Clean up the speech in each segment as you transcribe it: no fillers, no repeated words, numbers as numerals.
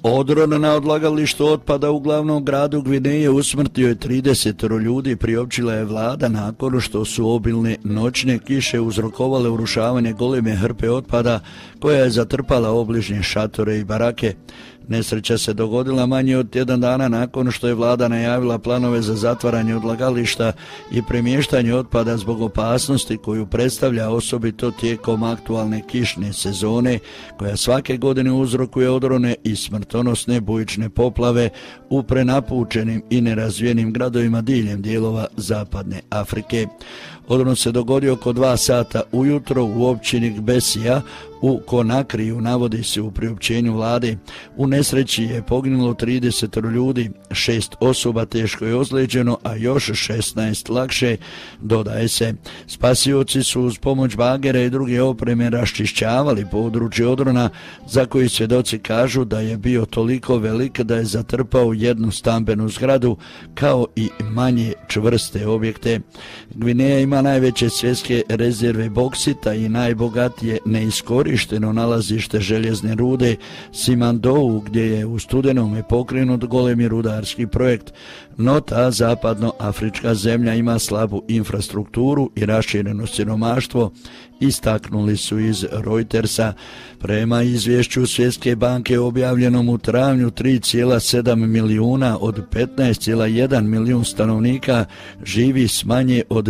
Odron na odlagalištu otpada u glavnom gradu Gvineje usmrtio je 30 ljudi, priopćila je vlada nakon što su obilne noćne kiše uzrokovale urušavanje goleme hrpe otpada koja je zatrpala obližnje šatore i barake. Nesreća se dogodila manje od tjedan dana nakon što je vlada najavila planove za zatvaranje odlagališta i premještanje otpada zbog opasnosti koju predstavlja osobito tijekom aktualne kišne sezone koja svake godine uzrokuje odrone i smrtonosne bujične poplave u prenapučenim i nerazvijenim gradovima diljem dijelova zapadne Afrike. Odron se dogodio oko 2 sata ujutro u općini Gbesija u Konakriju, navodi se u priopćenju vlade. U nesreći je poginulo 30 ljudi, 6 osoba teško je ozlijeđeno, a još 16 lakše, dodaje se. Spasioci su uz pomoć bagera i druge opreme raščišćavali područje odrona, za koji svjedoci kažu da je bio toliko velik da je zatrpao jednu stambenu zgradu, kao i manje čvrste objekte. Gvineja ima najveće svjetske rezerve boksita i najbogatije neiskorišteno nalazište željezne rude Simandou, gdje je u studenome pokrenut golemi rudarski projekt. No ta zapadnoafrička zemlja ima slabu infrastrukturu i rašireno siromaštvo, istaknuli su iz Reutersa. Prema izvješću Svjetske banke objavljenom u travnju, 3,7 milijuna od 15,1 milijun stanovnika živi s manje od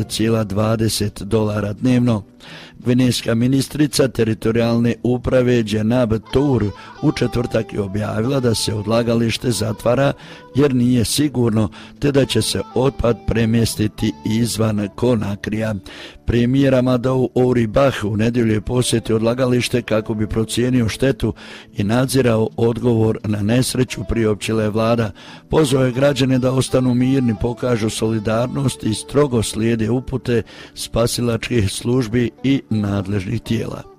$4,20 dnevno. Gvinejska ministrica teritorijalne uprave Dženab Tour u četvrtak je objavila da se odlagalište zatvara jer nije sigurno, te da će se otpad premjestiti izvan Konakrija. Premijer Amadou Ouri Bah u nedjelju je posjetio odlagalište kako bi procijenio štetu i nadzirao odgovor na nesreću, priopćila je vlada. Pozvao je građane da ostanu mirni, pokažu solidarnost i strogo slijede upute spasilačkih službi i nadležnih tijela.